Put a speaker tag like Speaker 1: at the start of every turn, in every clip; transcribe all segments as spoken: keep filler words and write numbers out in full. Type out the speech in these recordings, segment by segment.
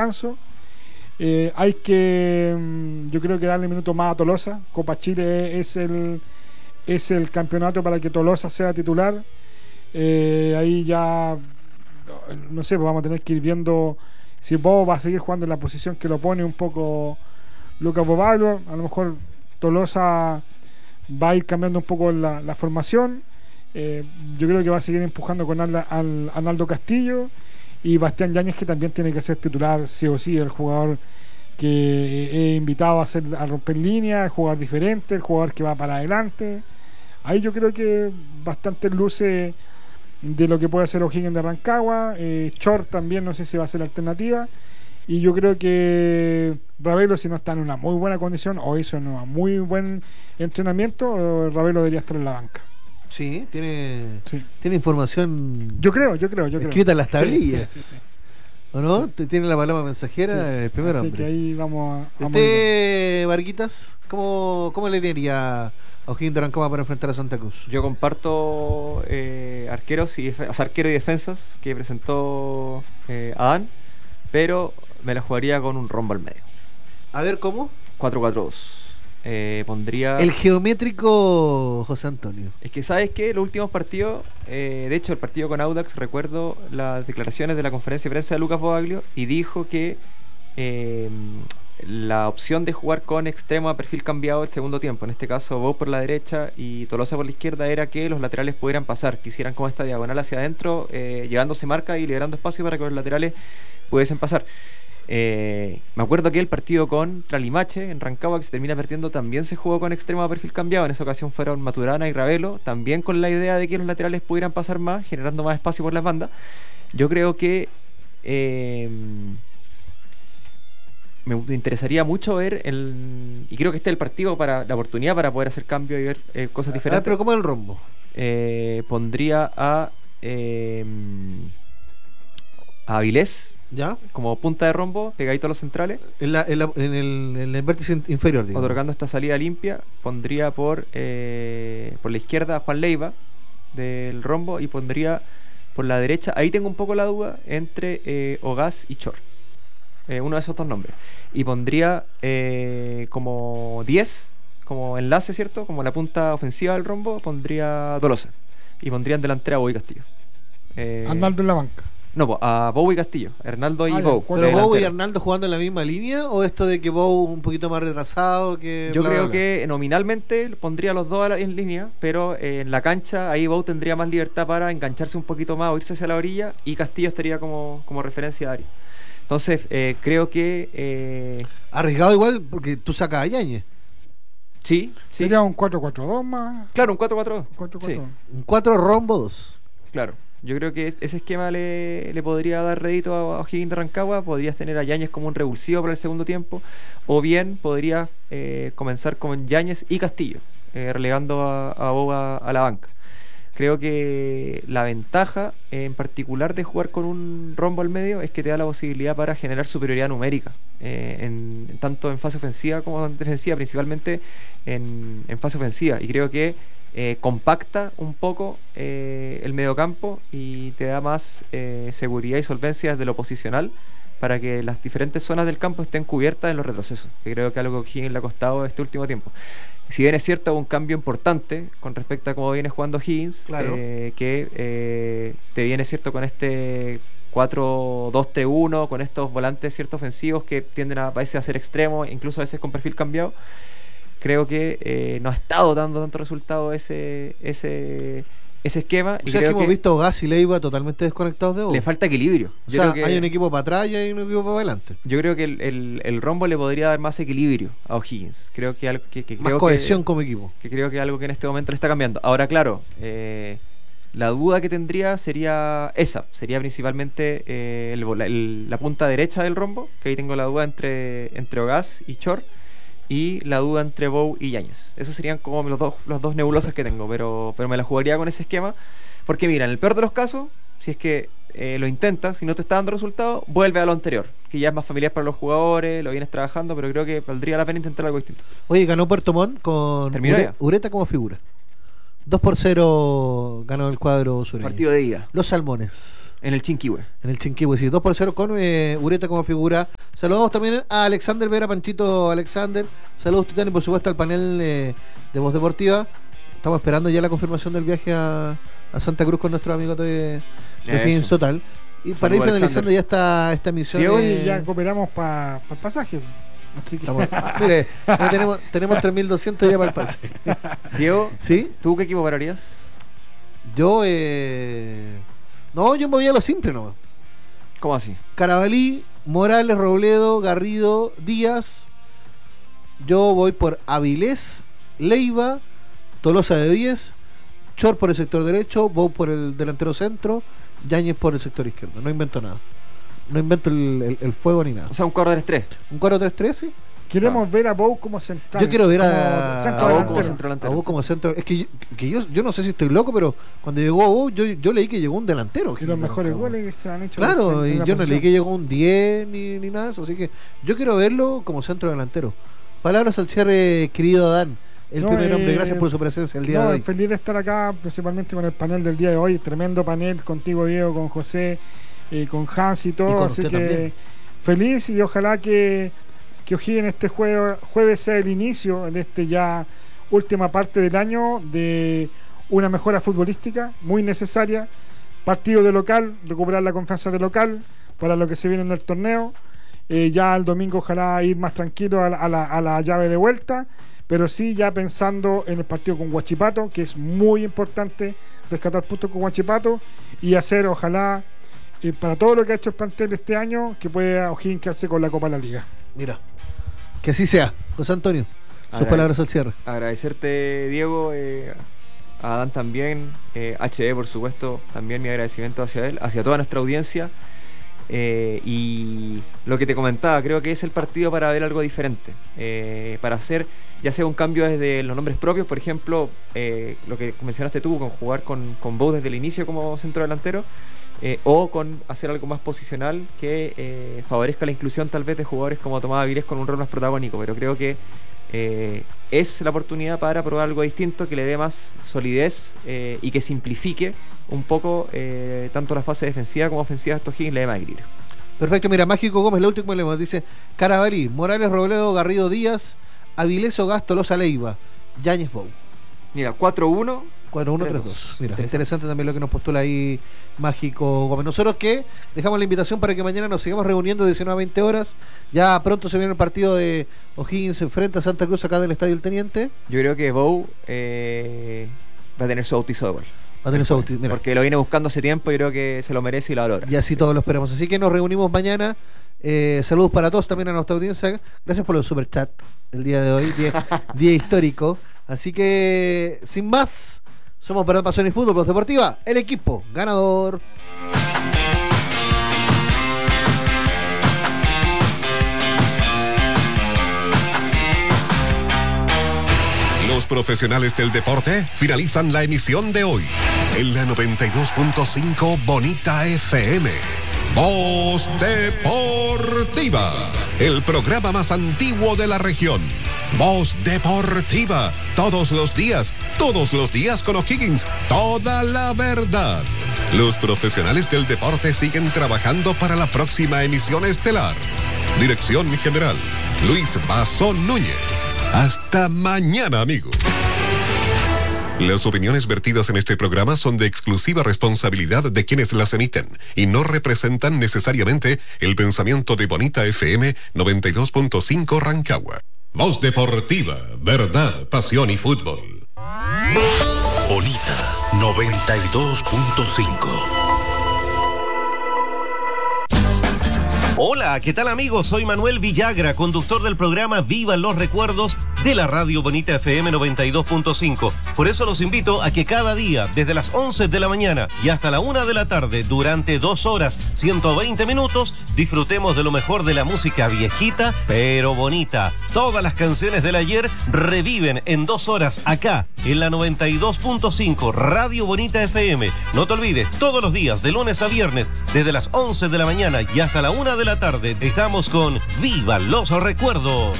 Speaker 1: descanso. Eh, hay que, yo creo que darle minutos más a Tolosa. Copa Chile es el es el campeonato para que Tolosa sea titular. Eh, ahí ya no sé, pues vamos a tener que ir viendo si Bobo va a seguir jugando en la posición que lo pone un poco Lucas Bobaglio. A lo mejor Tolosa va a ir cambiando un poco la, la formación. Eh, yo creo que va a seguir empujando con Al, Al, Arnaldo Castillo y Bastián Yáñez, que también tiene que ser titular sí o sí, el jugador que he invitado a, hacer, a romper línea, el jugador diferente, el jugador que va para adelante. Ahí yo creo que bastante luce de lo que puede hacer O'Higgins de Rancagua. eh, Chor también no sé si va a ser la alternativa, y yo creo que Ravelo, si no está en una muy buena condición o hizo un muy buen entrenamiento, Ravelo debería estar en la banca.
Speaker 2: Sí, tiene
Speaker 1: sí.
Speaker 2: tiene información.
Speaker 1: Yo creo, yo creo, yo creo.
Speaker 2: Escrita en las tablillas.
Speaker 1: Sí, sí, sí, sí.
Speaker 2: ¿O no?
Speaker 1: Sí.
Speaker 2: Tiene la palabra mensajera, sí. El primer
Speaker 1: Así
Speaker 2: hombre.
Speaker 1: que ahí vamos a. Vamos
Speaker 2: ¿Usted, a Varguitas, cómo, cómo le iría a O'Higgins de Rancagua para enfrentar a Santa Cruz?
Speaker 3: Yo comparto eh, arqueros y o sea, arquero y defensas que presentó eh, Adán, pero me la jugaría con un rombo al medio.
Speaker 2: A ver, ¿cómo?
Speaker 3: cuatro cuatro dos. Eh, pondría...
Speaker 2: El geométrico José Antonio.
Speaker 3: Es que, ¿sabes qué? Los últimos partidos, eh, de hecho, el partido con Audax, recuerdo las declaraciones de la conferencia de prensa de Lucas Bobaglio, y dijo que eh, la opción de jugar con extremo a perfil cambiado el segundo tiempo, en este caso Bow por la derecha y Tolosa por la izquierda, era que los laterales pudieran pasar, que hicieran como esta diagonal hacia adentro, eh, llevándose marca y liberando espacio para que los laterales pudiesen pasar. Eh, me acuerdo que el partido contra Limache en Rancagua, que se termina perdiendo, también se jugó con extremo a perfil cambiado. En esa ocasión fueron Maturana y Ravelo, también con la idea de que los laterales pudieran pasar más, generando más espacio por las bandas. Yo creo que eh, me interesaría mucho ver el, y creo que este es el partido para la oportunidad para poder hacer cambios y ver eh, cosas diferentes.
Speaker 2: Ah, pero ¿cómo es el rombo?
Speaker 3: Eh, pondría a eh, a Avilés, ¿ya? Como punta de rombo, pegadito a los centrales.
Speaker 2: En, la, en, la, en, el, en el vértice inferior, digamos.
Speaker 3: Otorgando esta salida limpia. Pondría por eh, por la izquierda a Juan Leiva del rombo, y pondría por la derecha, ahí tengo un poco la duda, entre eh, Ogaz y Chor. Eh, uno de esos dos nombres. Y pondría eh, como diez, como enlace, ¿cierto? Como la punta ofensiva del rombo, pondría Tolosa. Y pondría en delantera a Bow y Castillo.
Speaker 1: Eh, Arnaldo en la banca.
Speaker 3: No, a Bow y Castillo, Arnaldo y
Speaker 1: ah,
Speaker 3: Bow.
Speaker 2: ¿Pero Bow y Arnaldo jugando en la misma línea, o esto de que Bow un poquito más retrasado? Que
Speaker 3: Yo
Speaker 2: bla,
Speaker 3: creo
Speaker 2: bla, bla.
Speaker 3: que nominalmente pondría a los dos en línea, pero eh, en la cancha ahí Bow tendría más libertad para engancharse un poquito más o irse hacia la orilla, y Castillo estaría como, como referencia de área. Entonces, eh, creo que... Eh...
Speaker 2: Arriesgado igual, porque tú sacas a Yáñez.
Speaker 3: Sí, sí.
Speaker 1: Sería un cuatro cuatro dos más.
Speaker 3: Claro, un cuatro cuatro dos.
Speaker 1: cuatro cuatro dos.
Speaker 2: Sí. Un cuatro rombo dos.
Speaker 3: Claro. Yo creo que ese esquema le, le podría dar rédito a O'Higgins de Rancagua. Podrías tener a Yáñez como un revulsivo para el segundo tiempo, o bien podría eh, comenzar con Yáñez y Castillo, eh, relegando a, a Boga a la banca. Creo que la ventaja en particular de jugar con un rombo al medio es que te da la posibilidad para generar superioridad numérica, eh, en, tanto en fase ofensiva como en defensiva, principalmente en, en fase ofensiva. Y creo que Eh, compacta un poco eh, el mediocampo y te da más eh, seguridad y solvencia desde lo posicional para que las diferentes zonas del campo estén cubiertas en los retrocesos, que creo que es algo que O'Higgins le ha costado este último tiempo. Si bien es cierto, un cambio importante con respecto a cómo viene jugando O'Higgins,
Speaker 2: claro.
Speaker 3: eh, que eh, te viene cierto con este cuatro dos tres uno, con estos volantes cierto ofensivos que tienden a, a veces a ser extremos, incluso a veces con perfil cambiado. Creo que eh, no ha estado dando tanto resultado ese ese ese esquema.
Speaker 2: O
Speaker 3: y
Speaker 2: sea,
Speaker 3: creo
Speaker 2: que hemos
Speaker 3: que
Speaker 2: visto Ogaz y Leiva totalmente desconectados de Bow.
Speaker 3: Le falta equilibrio.
Speaker 2: O
Speaker 3: yo
Speaker 2: sea,
Speaker 3: creo que
Speaker 2: hay un equipo para atrás y hay un equipo para adelante.
Speaker 3: Yo creo que el, el, el rombo le podría dar más equilibrio a O'Higgins. Creo que algo que, que
Speaker 2: más
Speaker 3: creo
Speaker 2: cohesión
Speaker 3: que,
Speaker 2: como equipo.
Speaker 3: Que creo que es algo que en este momento le está cambiando. Ahora, claro, eh, la duda que tendría sería esa. Sería principalmente eh, el, el, la punta derecha del rombo, que ahí tengo la duda entre, entre Ogaz y Chor. Y la duda entre Bow y Yáñez. Esos serían como los dos, los dos nebulosas que tengo, pero, pero me la jugaría con ese esquema. Porque mira, en el peor de los casos, si es que eh, lo intentas, si no te está dando resultado, vuelve a lo anterior, que ya es más familiar para los jugadores, lo vienes trabajando, pero creo que valdría la pena intentar algo distinto.
Speaker 2: Oye, ganó Puerto Montt con Ure, Ureta como figura. dos por cero ganó el cuadro sureño.
Speaker 3: Partido de ida.
Speaker 2: Los Salmones.
Speaker 3: En el Chinquihue.
Speaker 2: En el Chinquihue, sí. dos por cero con eh, Ureta como figura Saludamos también a Alexander Vera, Panchito Alexander. Saludos, Titán, y por supuesto al panel eh, de Voz Deportiva. Estamos esperando ya la confirmación del viaje a, a Santa Cruz con nuestros amigos de, de Higgins Total. Y para Saludos, ir finalizando Alexander. ya esta, esta emisión.
Speaker 1: Y hoy eh... ya cooperamos para pa el pasaje. Así que...
Speaker 2: Estamos, ah, mire, ya tenemos, tenemos tres mil doscientos ya para el pasaje.
Speaker 3: Diego,
Speaker 2: ¿sí?
Speaker 3: ¿Tú qué equipo pararías?
Speaker 2: Yo, eh... no, yo me voy a lo simple nomás.
Speaker 3: ¿Cómo así?
Speaker 2: Carabalí, Morales, Robledo, Garrido, Díaz. Yo voy por Avilés, Leiva, Tolosa de diez, Chor por el sector derecho, Bou por el delantero centro, Yáñez por el sector izquierdo. No invento nada. No invento el, el, el fuego ni nada.
Speaker 3: O sea, un cuatro tres tres.
Speaker 2: Un cuatro tres tres, sí.
Speaker 1: Queremos ah. ver a Bou como central.
Speaker 2: Yo quiero ver a,
Speaker 1: centro
Speaker 2: a,
Speaker 1: Bou
Speaker 2: como centro delantero. A Bou como centro. Es que, yo, que yo, yo no sé si estoy loco, pero cuando llegó a Bou, yo, yo leí que llegó un delantero.
Speaker 1: Y los mejores goles que se han hecho.
Speaker 2: Claro, y yo posición. no leí que llegó un diez ni, ni nada de eso. Así que yo quiero verlo como centro delantero. Palabras al cierre, querido Adán. El no, primer hombre, eh, gracias por su presencia el día no, de hoy.
Speaker 1: Feliz de estar acá, principalmente con el panel del día de hoy. Tremendo panel contigo, Diego, con José, eh, con Hans y todo. Y así que también. Feliz, y ojalá que, que O'Higgins este jueves, jueves sea el inicio en este ya última parte del año de una mejora futbolística muy necesaria. Partido de local, recuperar la confianza de local para lo que se viene en el torneo. Eh, ya el domingo ojalá ir más tranquilo a la, a, la, a la llave de vuelta, pero sí ya pensando en el partido con Huachipato, que es muy importante rescatar puntos con Huachipato y hacer ojalá eh, para todo lo que ha hecho el plantel este año, que pueda O'Higgins quedarse con la Copa de la Liga.
Speaker 2: Mira, que así sea. José Antonio, sus Agrade- palabras al cierre.
Speaker 3: Agradecerte, Diego, eh, a Adán también, eh, H D por supuesto, también mi agradecimiento hacia él, hacia toda nuestra audiencia. Eh, y lo que te comentaba, creo que es el partido para ver algo diferente, eh, para hacer ya sea un cambio desde los nombres propios, por ejemplo, eh, lo que mencionaste tú, con jugar con, con Bou desde el inicio como centro delantero, eh, o con hacer algo más posicional que eh, favorezca la inclusión tal vez de jugadores como Tomás Avilés con un rol más protagónico, pero creo que eh, es la oportunidad para probar algo distinto que le dé más solidez eh, y que simplifique un poco eh, tanto la fase defensiva como ofensiva de estos Higgins le dé más equilibrio.
Speaker 2: Perfecto, mira, Mágico Gómez, la última le dice Carabalí, Morales, Robledo, Garrido, Díaz, Avilés, Ogasto, Tolosa, Leiva, Yáñez, Bou.
Speaker 3: Mira, cuatro uno
Speaker 2: cuatro uno tres dos. Mira, interesante. interesante también lo que nos postula ahí Mágico Gómez. Nosotros que dejamos la invitación para que mañana nos sigamos reuniendo de diecinueve a veinte horas. Ya pronto se viene el partido de O'Higgins frente a Santa Cruz acá del Estadio El Teniente.
Speaker 3: Yo creo que Bou eh, va a tener su bautizo de gol.
Speaker 2: Va a tener su bautizo, mira.
Speaker 3: Porque lo viene buscando hace tiempo y creo que se lo merece y lo valora.
Speaker 2: Y así todos lo esperamos. Así que nos reunimos mañana. Eh, saludos para todos, también a nuestra audiencia. Gracias por el super chat el día de hoy, día, día histórico. Así que, sin más, somos Verdad, Pasión y Fútbol, Voz Deportiva, el equipo ganador.
Speaker 4: Los profesionales del deporte finalizan la emisión de hoy en la noventa y dos punto cinco Bonita F M. Voz Deportiva, el programa más antiguo de la región. Voz Deportiva, todos los días, todos los días con O'Higgins, toda la verdad. Los profesionales del deporte siguen trabajando para la próxima emisión estelar. Dirección general, Luis Bazón Núñez. Hasta mañana, amigos. Las opiniones vertidas en este programa son de exclusiva responsabilidad de quienes las emiten y no representan necesariamente el pensamiento de Bonita F M noventa y dos punto cinco Rancagua. Voz Deportiva, verdad, pasión y fútbol.
Speaker 5: Bonita noventa y dos punto cinco.
Speaker 6: Hola, ¿qué tal amigos? Soy Manuel Villagra, conductor del programa Vivan los Recuerdos de la Radio Bonita F M noventa y dos punto cinco. Por eso los invito a que cada día, desde las once de la mañana y hasta la una de la tarde, durante dos horas, ciento veinte minutos, disfrutemos de lo mejor de la música viejita, pero bonita. Todas las canciones del ayer reviven en dos horas acá, en la noventa y dos punto cinco Radio Bonita F M. No te olvides, todos los días, de lunes a viernes, desde las once de la mañana y hasta la una de la tarde, estamos con Viva los Recuerdos.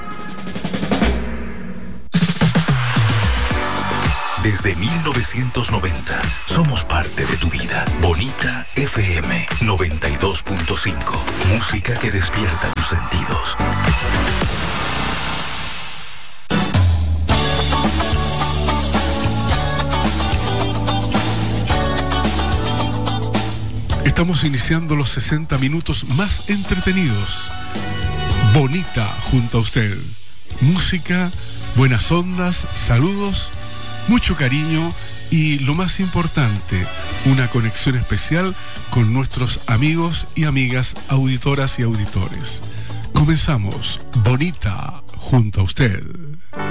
Speaker 5: Desde mil novecientos noventa, somos parte de tu vida. Bonita F M noventa y dos punto cinco. Música que despierta tus tus sentidos.
Speaker 7: Estamos iniciando los sesenta minutos más entretenidos. Bonita junto a usted. Música, buenas ondas, saludos, mucho cariño y lo más importante, una conexión especial con nuestros amigos y amigas auditoras y auditores. Comenzamos. Bonita junto a usted.